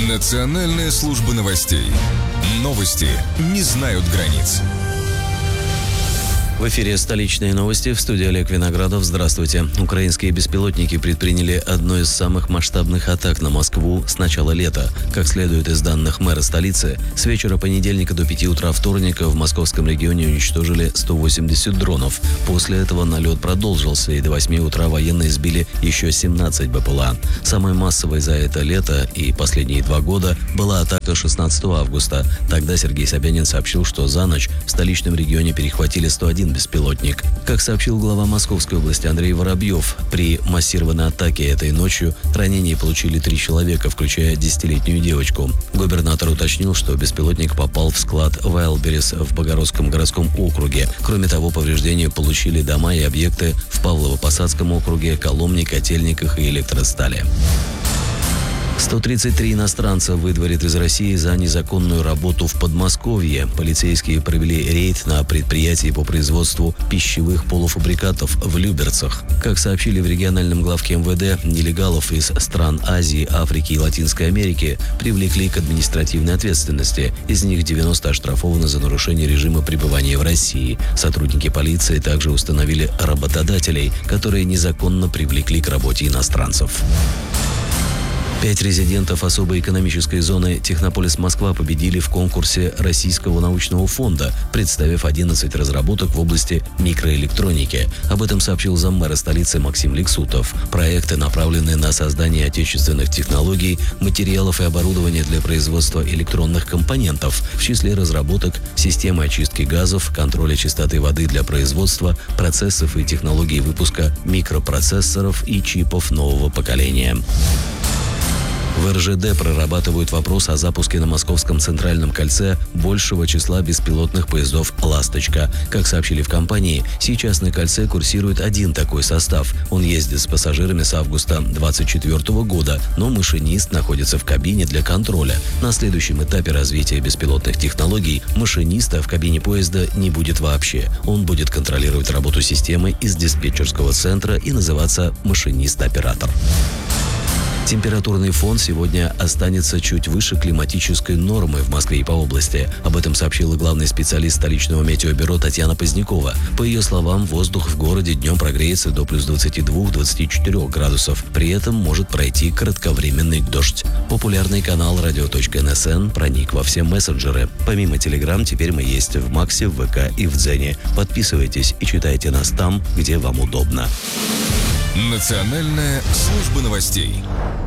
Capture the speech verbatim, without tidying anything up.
Национальная служба новостей. Новости не знают границ. В эфире «Столичные новости», в студии Олег Виноградов. Здравствуйте. Украинские беспилотники предприняли одну из самых масштабных атак на Москву с начала лета. Как следует из данных мэра столицы, с вечера понедельника до пяти утра вторника в московском регионе уничтожили сто восемьдесят дронов. После этого налет продолжился, и до восьми утра военные сбили еще семнадцать БПЛА. Самой массовой за это лето и последние два года была атака шестнадцатого августа. Тогда Сергей Собянин сообщил, что за ночь в столичном регионе перехватили сто один беспилотник. Как сообщил глава Московской области Андрей Воробьев, при массированной атаке этой ночью ранения получили три человека, включая десятилетнюю девочку. Губернатор уточнил, что беспилотник попал в склад Вайлдберрис в Богородском городском округе. Кроме того, повреждения получили дома и объекты в Павлово-Посадском округе, Коломне, Котельниках и Электростали. сто тридцать три иностранца выдворят из России за незаконную работу в Подмосковье. Полицейские провели рейд на предприятии по производству пищевых полуфабрикатов в Люберцах. Как сообщили в региональном главке эм вэ дэ, нелегалов из стран Азии, Африки и Латинской Америки привлекли к административной ответственности. Из них девяносто оштрафованы за нарушение режима пребывания в России. Сотрудники полиции также установили работодателей, которые незаконно привлекли к работе иностранцев. Пять резидентов особой экономической зоны «Технополис-Москва» победили в конкурсе Российского научного фонда, представив одиннадцать разработок в области микроэлектроники. Об этом сообщил заммэра столицы Максим Лексутов. Проекты направлены на создание отечественных технологий, материалов и оборудования для производства электронных компонентов. В числе разработок системы очистки газов, контроля чистоты воды для производства, процессов и технологий выпуска микропроцессоров и чипов нового поколения. В эр жэ дэ прорабатывают вопрос о запуске на Московском центральном кольце большего числа беспилотных поездов «Ласточка». Как сообщили в компании, сейчас на кольце курсирует один такой состав. Он ездит с пассажирами с августа две тысячи двадцать четвёртого года, но машинист находится в кабине для контроля. На следующем этапе развития беспилотных технологий машиниста в кабине поезда не будет вообще. Он будет контролировать работу системы из диспетчерского центра и называться машинист-оператор. Температурный фон сегодня останется чуть выше климатической нормы в Москве и по области. Об этом сообщила главный специалист столичного метеобюро Татьяна Позднякова. По ее словам, воздух в городе днем прогреется до плюс двадцати двух — двадцати четырёх градусов. При этом может пройти кратковременный дождь. Популярный канал радио точка эн эс эн проник во все мессенджеры. Помимо Телеграм, теперь мы есть в Максе, в вэ ка и в Дзене. Подписывайтесь и читайте нас там, где вам удобно. Национальная служба новостей.